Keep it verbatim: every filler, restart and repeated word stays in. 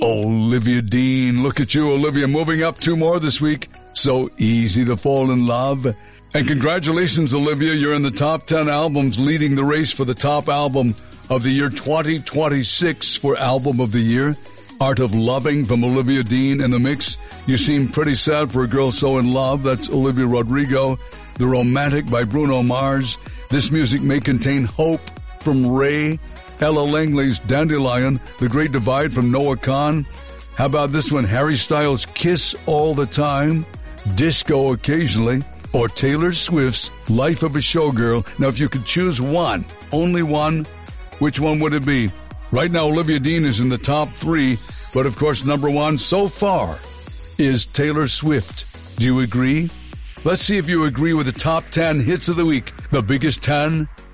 Olivia Dean. Look at you, Olivia, moving up two more this week. So easy to fall in love. And congratulations, Olivia. You're in the top ten albums, leading the race for the top album of the year twenty twenty-six for Album of the Year. Art of Loving from Olivia Dean in the mix. You seem pretty sad for a girl so in love. That's Olivia Rodrigo. The Romantic by Bruno Mars. This music may contain hope from Ray. Ella Langley's Dandelion. The Great Divide from Noah Kahan. How about this one? Harry Styles' Kiss All the Time. Disco Occasionally. Or Taylor Swift's Life of a Showgirl. Now, if you could choose one, only one, which one would it be? Right now, Olivia Dean is in the top three, but of course, number one so far is Taylor Swift. Do you agree? Let's see if you agree with the top ten hits of the week. The biggest ten